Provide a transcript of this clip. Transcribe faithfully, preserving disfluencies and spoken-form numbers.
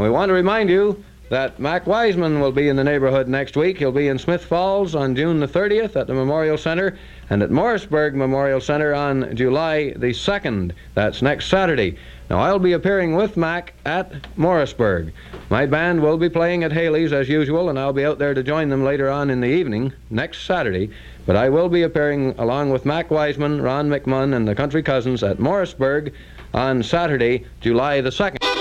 And we want to remind you that Mac Wiseman will be in the neighborhood next week. He'll be in Smith Falls on June the thirtieth at the Memorial Center, and at Morrisburg Memorial Center on July the second. That's next Saturday. Now, I'll be appearing with Mac at Morrisburg. My band will be playing at Haley's as usual, and I'll be out there to join them later on in the evening, next Saturday. But I will be appearing along with Mac Wiseman, Ron McMunn, and the Country Cousins at Morrisburg on Saturday, July the second.